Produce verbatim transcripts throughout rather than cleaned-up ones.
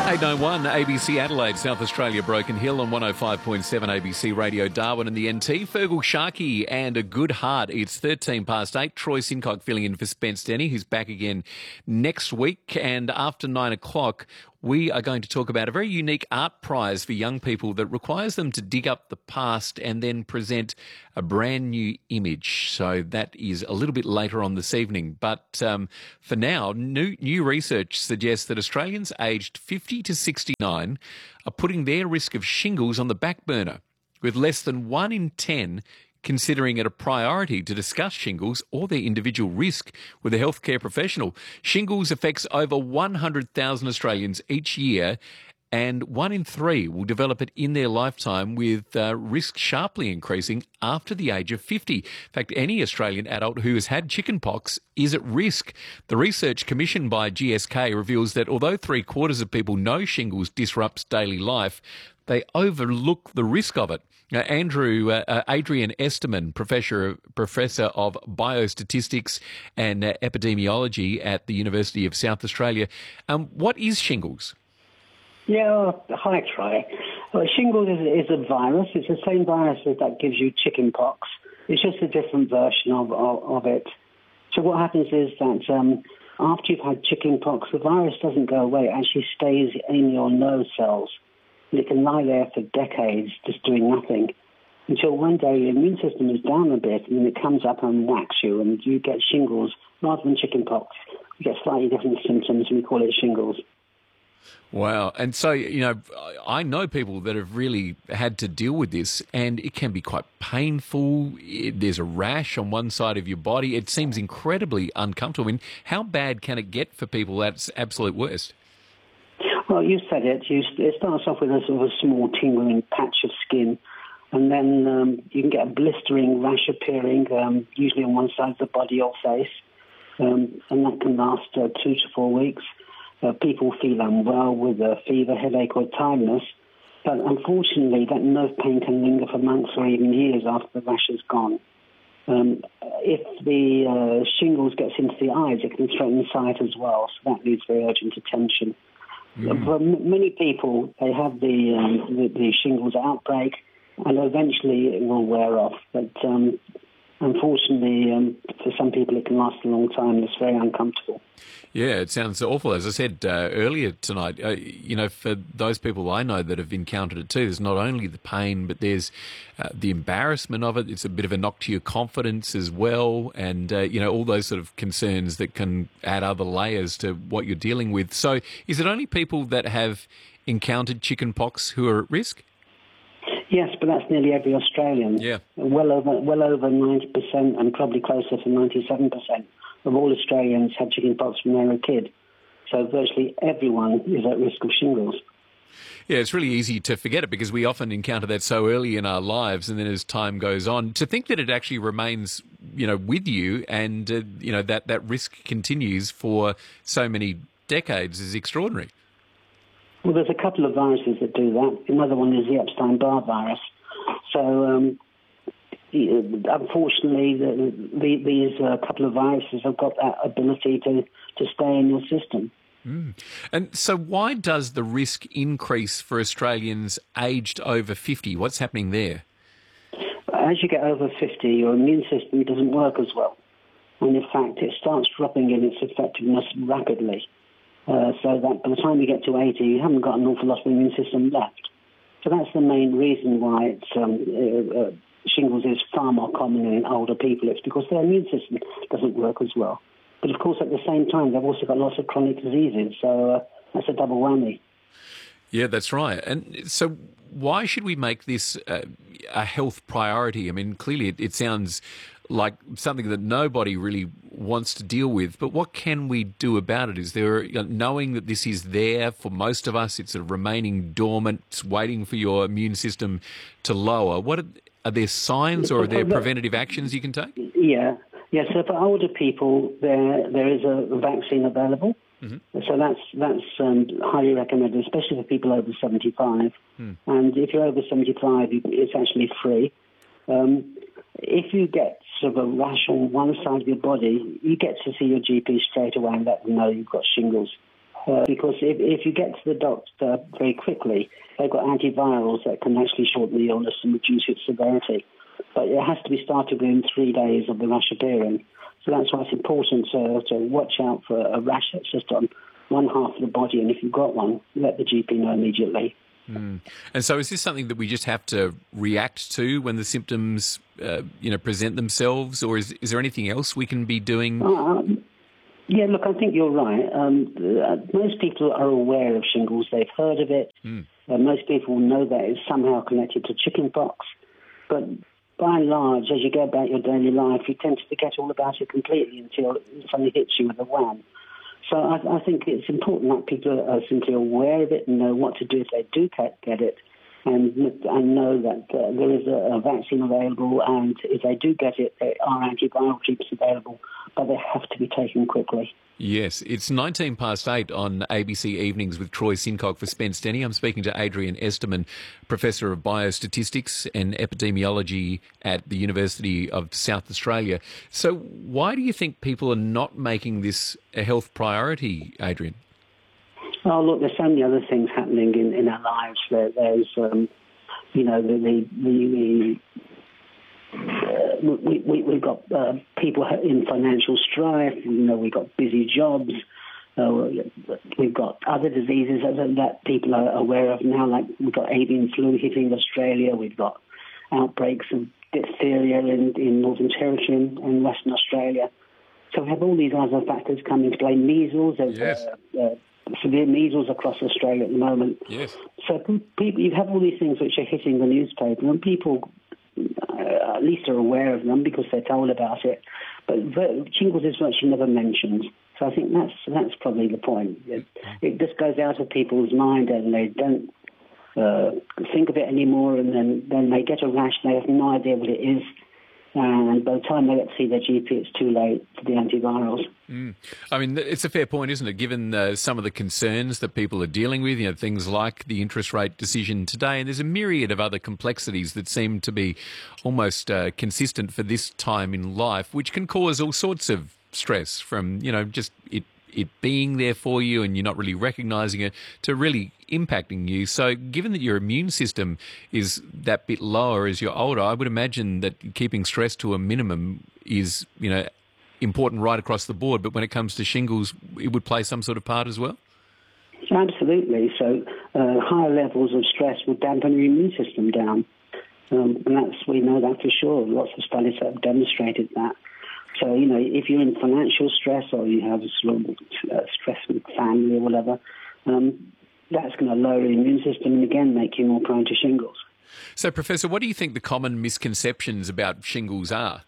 eight oh one A B C Adelaide, South Australia, Broken Hill on one oh five point seven A B C Radio Darwin and the N T. Fergal Sharkey and A Good Heart. It's thirteen past eight. Troy Sincock filling in for Spence Denny, who's back again next week. And after nine o'clock, we are going to talk about a very unique art prize for young people that requires them to dig up the past and then present a brand new image. So that is a little bit later on this evening. But um, for now, new, new research suggests that Australians aged fifty to sixty-nine are putting their risk of shingles on the back burner, with less than one in ten considering it a priority to discuss shingles or their individual risk with a healthcare professional. Shingles affects over one hundred thousand Australians each year, and one in three will develop it in their lifetime, with uh, risk sharply increasing after the age of fifty. In fact, any Australian adult who has had chickenpox is at risk. The research commissioned by G S K reveals that although three quarters of people know shingles disrupts daily life, they overlook the risk of it. Uh, Andrew, uh, uh, Adrian Esterman, professor, professor of biostatistics and uh, epidemiology at the University of South Australia. Um, what is shingles? Yeah, hi, Troy. Well, shingles is, is a virus. It's the same virus that gives you chickenpox. It's just a different version of, of, of it. So what happens is that um, after you've had chickenpox, the virus doesn't go away. It actually stays in your nerve cells. It can lie there for decades just doing nothing until one day your immune system is down a bit and then it comes up and whacks you and you get shingles rather than chickenpox. You get slightly different symptoms and we call it shingles. Wow. And so, you know, I know people that have really had to deal with this, and it can be quite painful. There's a rash on one side of your body. It seems incredibly uncomfortable. I mean, how bad can it get for people at its absolute worst? Well, you said it. You, it starts off with a sort of a small tingling patch of skin, and then um, you can get a blistering rash appearing, um, usually on one side of the body or face, um, and that can last uh, two to four weeks. Uh, people feel unwell with a fever, headache or tiredness, but unfortunately that nerve pain can linger for months or even years after the rash is gone. Um, if the uh, shingles gets into the eyes, it can threaten sight as well, so that needs very urgent attention. Mm. For m- many people, they have the, um, the the shingles outbreak, and eventually it will wear off. But um, unfortunately, um, for some people, it can last a long time, and it's very uncomfortable. Yeah, it sounds awful. As I said uh, earlier tonight, uh, you know, for those people I know that have encountered it too, there's not only the pain, but there's uh, the embarrassment of it. It's a bit of a knock to your confidence as well, and, uh, you know, all those sort of concerns that can add other layers to what you're dealing with. So is it only people that have encountered chickenpox who are at risk? Yes, but that's nearly every Australian. Yeah. Well over, well over ninety percent and probably closer to ninety-seven percent of all Australians had chickenpox when they were a kid. So virtually everyone is at risk of shingles. Yeah, it's really easy to forget it because we often encounter that so early in our lives, and then as time goes on, to think that it actually remains, you know, with you and, uh, you know, that, that risk continues for so many decades is extraordinary. Well, there's a couple of viruses that do that. Another one is the Epstein-Barr virus. So, um, unfortunately, the, the, these uh, couple of viruses have got that ability to, to stay in your system. Mm. And so why does the risk increase for Australians aged over fifty? What's happening there? As you get over fifty, your immune system doesn't work as well. And in fact, it starts dropping in its effectiveness rapidly. Uh, so that by the time you get to eighty, you haven't got an awful lot of immune system left. So that's the main reason why it's, um, uh, uh, shingles is far more common in older people. It's because their immune system doesn't work as well. But of course, at the same time, they've also got lots of chronic diseases. So uh, that's a double whammy. Yeah, that's right. And so why should we make this uh, a health priority? I mean, clearly it, it sounds like something that nobody really wants to deal with, but what can we do about it? Is there, you know, knowing that this is there for most of us, it's sort of remaining dormant, it's waiting for your immune system to lower. What are, are there signs or are there preventative actions you can take? Yeah, yeah. So for older people, there there is a vaccine available. Mm-hmm. So that's that's um, highly recommended, especially for people over seventy-five. Mm. And if you're over seventy-five, it's actually free. Um, if you get sort of a rash on one side of your body, you get to see your G P straight away and let them know you've got shingles. Uh, because if, if you get to the doctor very quickly, they've got antivirals that can actually shorten the illness and reduce its severity. But it has to be started within three days of the rash appearing. So that's why it's important to, to watch out for a rash that's just on one half of the body. And if you've got one, let the G P know immediately. Mm. And so is this something that we just have to react to when the symptoms uh, you know, present themselves? Or is, is there anything else we can be doing? Um, Yeah, look, I think you're right. Um, uh, most people are aware of shingles. They've heard of it. Mm. Uh, most people know that it's somehow connected to chickenpox. But by and large, as you go about your daily life, you tend to forget all about it completely until it suddenly hits you with a wham. So I, I think it's important that people are simply aware of it and know what to do if they do get it, and, and know that uh, there is a, a vaccine available, and if they do get it, there are antiviral treatments available, but they have to be taken quickly. Yes, it's nineteen past eight on A B C Evenings with Troy Sincock for Spence Denny. I'm speaking to Adrian Esterman, Professor of Biostatistics and Epidemiology at the University of South Australia. So why do you think people are not making this a health priority, Adrian? Oh, look, there's so many other things happening in, in our lives. There, there's, um, you know, the... the, the, the Uh, we, we, we've got uh, people in financial strife, you know, we've got busy jobs, uh, we've got other diseases that, that people are aware of now, like we've got avian flu hitting Australia, we've got outbreaks of diphtheria in, in Northern Territory and Western Australia. So we have all these other factors coming to play. Measles, there's yes. uh, uh, severe measles across Australia at the moment. Yes. So people, you have all these things which are hitting the newspaper, and people Uh, at least are aware of them because they're told about it. But shingles is virtually never mentioned. So I think that's that's probably the point. It, it just goes out of people's mind and they don't uh, think of it anymore, and then, then they get a rash, they have no idea what it is. And by the time they get to see their G P, it's too late for the antivirals. Mm. I mean, it's a fair point, isn't it, given uh, some of the concerns that people are dealing with, you know, things like the interest rate decision today, and there's a myriad of other complexities that seem to be almost uh, consistent for this time in life, which can cause all sorts of stress from, you know, just it it being there for you and you're not really recognising it to really impacting you. So given that your immune system is that bit lower as you're older, I would imagine that keeping stress to a minimum is, you know, important right across the board. But when it comes to shingles, it would play some sort of part as well? Absolutely. So uh, higher levels of stress will dampen your immune system down. Um, and that's, we know that for sure. Lots of studies have demonstrated that. So, you know, if you're in financial stress or you have sort of uh, stress with family or whatever, um, that's going to lower your immune system and, again, make you more prone to shingles. So, Professor, what do you think the common misconceptions about shingles are?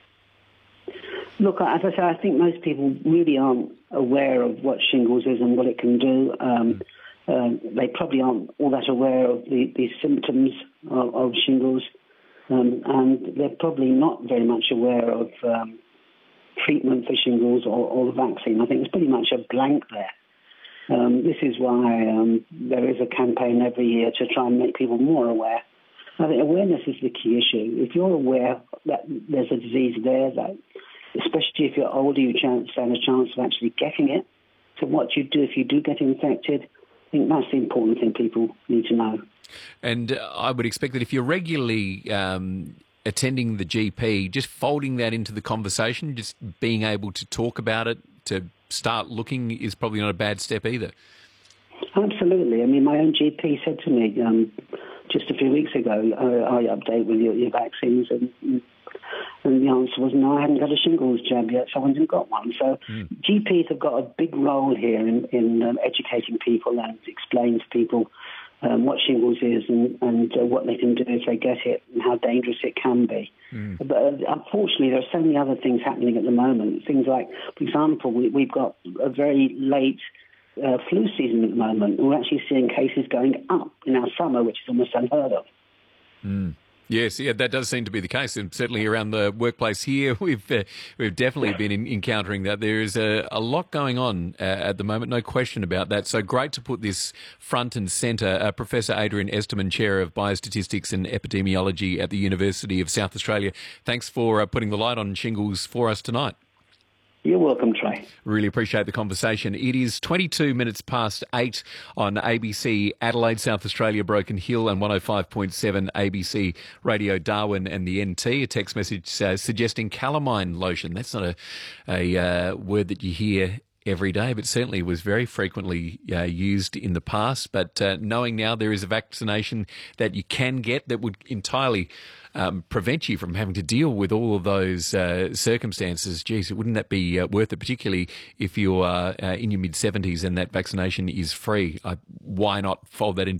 Look, as I say, I think most people really aren't aware of what shingles is and what it can do. Um, uh, they probably aren't all that aware of the, the symptoms of, of shingles, um, and they're probably not very much aware of um, treatment for shingles or, or the vaccine. I think there's pretty much a blank there. Um, this is why um, there is a campaign every year to try and make people more aware. I think awareness is the key issue. If you're aware that there's a disease there, that especially if you're older, you stand a chance of actually getting it. So what you do if you do get infected, I think that's the important thing people need to know. And uh, I would expect that if you're regularly um, attending the G P, just folding that into the conversation, just being able to talk about it, to start looking is probably not a bad step either. Absolutely. I mean, my own G P said to me um, just a few weeks ago, uh, I update with your, your vaccines, and and the answer was no, I hadn't got a shingles jab yet, so I hadn't got one. So mm. G Ps have got a big role here in, in um, educating people and explaining to people um, what shingles is and, and uh, what they can do if they get it and how dangerous it can be. Mm. But uh, unfortunately, there are so many other things happening at the moment. Things like, for example, we, we've got a very late uh, flu season at the moment. We're actually seeing cases going up in our summer, which is almost unheard of. Mm. Yes, yeah, that does seem to be the case, and certainly around the workplace here, we've uh, we've definitely been in, encountering that. There is a, a lot going on uh, at the moment, no question about that. So great to put this front and centre. Uh, Professor Adrian Esterman, Chair of Biostatistics and Epidemiology at the University of South Australia. Thanks for uh, putting the light on shingles for us tonight. You're welcome, Trey. Really appreciate the conversation. It is twenty-two minutes past eight on A B C Adelaide, South Australia, Broken Hill, and one oh five point seven A B C Radio Darwin and the N T. A text message uh, suggesting calamine lotion. That's not a, a uh, word that you hear every day, but certainly was very frequently uh, used in the past. But uh, knowing now there is a vaccination that you can get that would entirely um, prevent you from having to deal with all of those uh, circumstances, geez, wouldn't that be uh, worth it, particularly if you are uh, in your mid-seventies and that vaccination is free? Uh, why not fold that into